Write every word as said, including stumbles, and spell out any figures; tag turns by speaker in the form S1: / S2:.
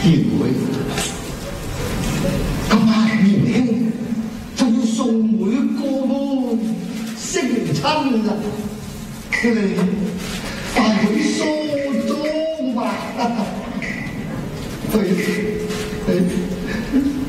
S1: 賢妹，咁啊年輕就要送妹過門成親啦，你快去梳妝吧。對。